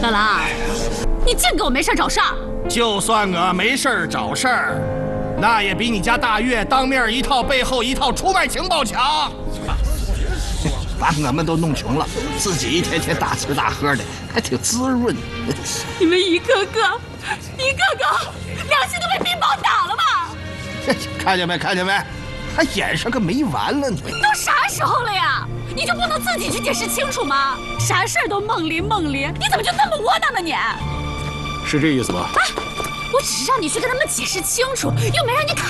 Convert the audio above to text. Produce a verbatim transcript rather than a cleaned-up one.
德郎，你净给我没事找事儿。 就算我没事找事儿，那也比你家大月当面一套背后一套出卖情报强。把我们都弄穷了，自己一天天大吃大喝的，还挺滋润。 你们一个个，一个个良心都被冰雹打了吧？ 看见没？看见没？还演上个没完了呢！ 都啥时候了呀？你就不能自己去解释清楚吗？啥事儿都梦里梦里，你怎么就那么窝囊呢你？ 是这意思吧？ 啊！我只是让你去跟他们解释清楚，又没让你砍。